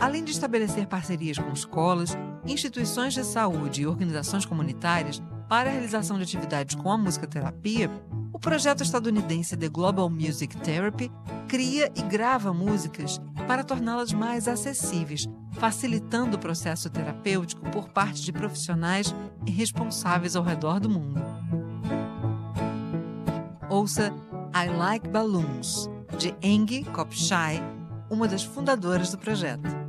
Além de estabelecer parcerias com escolas, instituições de saúde e organizações comunitárias para a realização de atividades com a musicoterapia, o projeto estadunidense The Global Music Therapy cria e grava músicas para torná-las mais acessíveis, facilitando o processo terapêutico por parte de profissionais e responsáveis ao redor do mundo. Ouça I Like Balloons, de Engi Kopshai, uma das fundadoras do projeto.